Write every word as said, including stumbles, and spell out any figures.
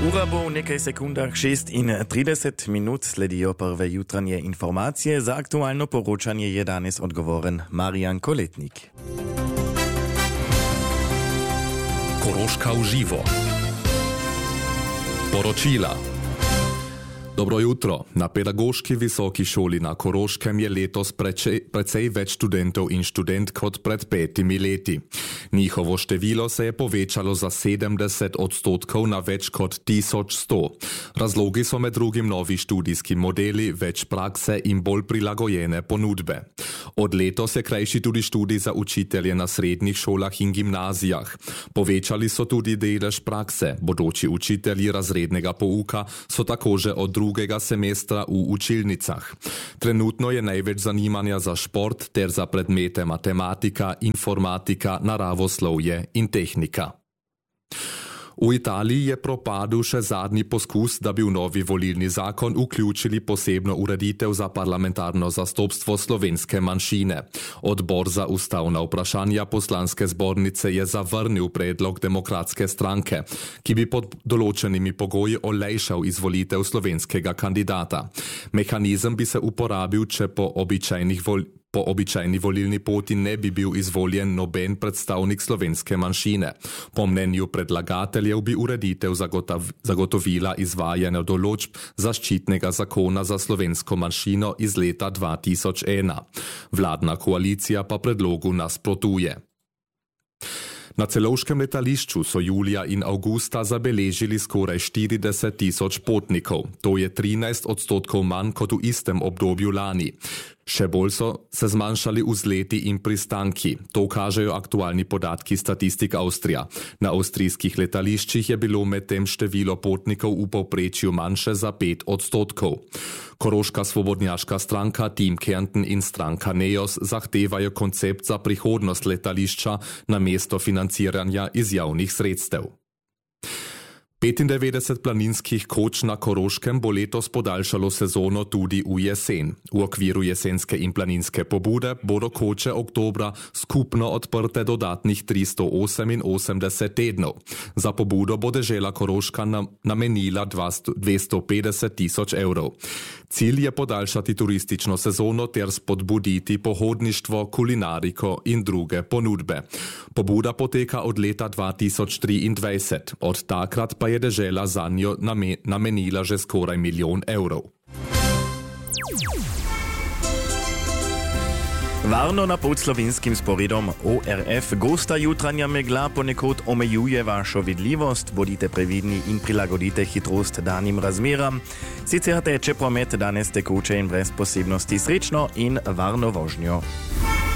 Ura bo v nekaj sekundah šestintrideset minut, sledijo prve jutranje informacije. Za aktualno poročanje je danes odgovoren Marijan Koletnik. Koroška v živo. Poročila. Dobro jutro. Na pedagoški visoki šoli na Koroškem je letos precej, precej več študentov in študent kot pred petimi leti. Njihovo število se je povečalo za sedemdeset odstotkov na več kot tisoč sto. Razlogi so med drugim novi študijski modeli, več prakse in bolj prilagojene ponudbe. Od letos je krajši tudi študij za učitelje na srednjih šolah in gimnazijah. Povečali so tudi delež prakse. Bodoči učitelji razrednega pouka so tako že od drugega semestra v učilnicah. Trenutno je največ zanimanja za šport ter za predmete matematika, informatika, naravoslovje in tehnika. V Italiji je propadel še zadnji poskus, da bi v novi volilni zakon vključili posebno ureditev za parlamentarno zastopstvo slovenske manjšine. Odbor za ustavna vprašanja poslanske zbornice je zavrnil predlog Demokratske stranke, ki bi pod določenimi pogoji olajšal izvolitev slovenskega kandidata. Mehanizem bi se uporabil, če po običajnih vol Po običajni volilni poti ne bi bil izvoljen noben predstavnik slovenske manjšine. Po mnenju predlagateljev bi ureditev zagotov, zagotovila izvajanje določb zaščitnega zakona za slovensko manjšino iz leta dva tisoč ena. Vladna koalicija pa predlogu nasprotuje. Na Celovškem letališču so julija in avgusta zabeležili skoraj štirideset tisoč potnikov. To je trinajst odstotkov manj kot v istem obdobju lani. Še bolj so se zmanjšali vzleti in pristanki. To kažejo aktualni podatki Statistik Avstrija. Na avstrijskih letališčih je bilo medtem število potnikov v povprečju manjše za pet odstotkov. Koroška svobodnjaška stranka Team Kärnten in stranka Neos zahtevajo koncept za prihodnost letališča na mesto financiranja iz javnih sredstev. petindevetdeset planinskih koč na Koroškem bo letos podaljšalo sezono tudi v jesen. V okviru jesenske in planinske pobude bodo koče oktobra skupno odprte dodatnih tristo oseminosemdeset tednov. Za pobudo bo dežela Koroška namenila dvesto petdeset tisoč evrov. Cilj je podaljšati turistično sezono ter spodbuditi pohodništvo, kulinariko in druge ponudbe. Pobuda poteka od leta dva tisoč triindvajset. Od takrat pa je dežela zanjo namenila že skoraj milijon evrov. Varno na pod slovenskim sporedom O R F gosta jutranja megla ponekod omejuje vašo vidljivost, bodite previdni in prilagodite hitrost danim razmeram. Sicer teče promet danes tekoče in brez posebnosti. Srečno in varno vožnjo.